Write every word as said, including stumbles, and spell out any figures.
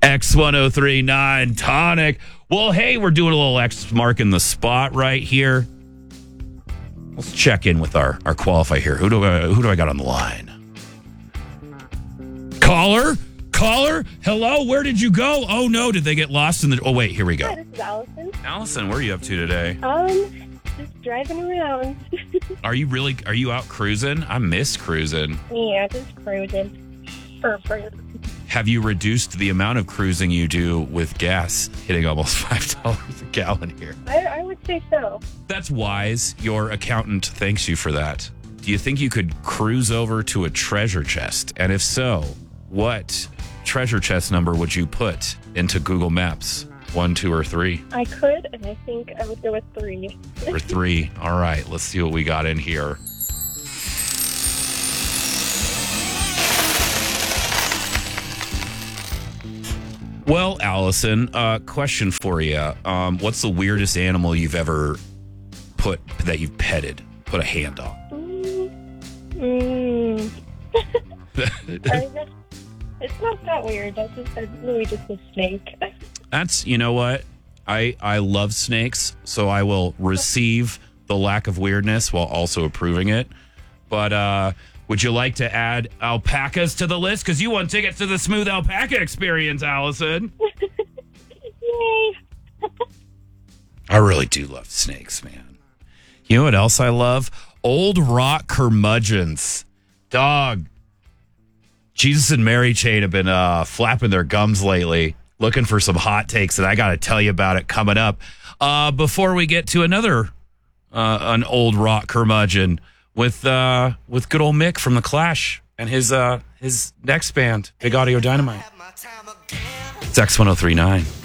X ten thirty-nine Tonic. Well, hey, we're doing a little X marking the spot right here. Let's check in with our, our qualifier here. Who do I who do I got on the line? Caller? Caller? Hello? Where did you go? Oh no, did they get lost in the... Oh wait, here we go. Hi, this is Allison. Allison, where are you up to today? Um, just driving around. Are you really... Are you out cruising? I miss cruising. Yeah, just cruising. Perfect. Have you reduced the amount of cruising you do with gas hitting almost five dollars a gallon here? I, I would say so. That's wise. Your accountant thanks you for that. Do you think you could cruise over to a treasure chest? And if so, what treasure chest number would you put into Google Maps? One, two, or three? I could, and I think I would go with three. Or three. All right, let's see what we got in here. Well, Allison, uh, question for you. Um, what's the weirdest animal you've ever put, that you've petted, put a hand on? Mm. Mm. It's not that weird. That's just that's really just a snake. That's, you know what? I I love snakes, so I will receive the lack of weirdness while also approving it. But uh, would you like to add alpacas to the list? Because you want tickets to the Smooth Alpaca Experience, Allison. Yay. I really do love snakes, man. You know what else I love? Old rock curmudgeons. Dog. Jesus and Mary Chain have been uh, flapping their gums lately, looking for some hot takes, and I got to tell you about it coming up. Uh, before we get to another, uh, an old rock curmudgeon with uh, with good old Mick from The Clash and his uh, his next band, Big Audio Dynamite. It's X ten thirty-nine.